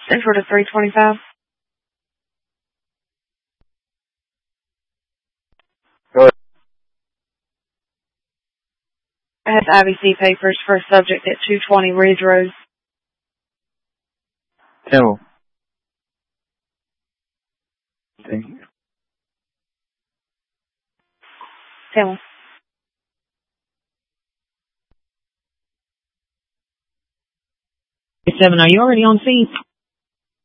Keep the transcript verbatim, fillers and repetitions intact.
Central to three twenty-five. Go ahead. I have I V C papers for a subject at two twenty Ridge Road. Temple. Thank you. Temple. Seven, are you already on scene?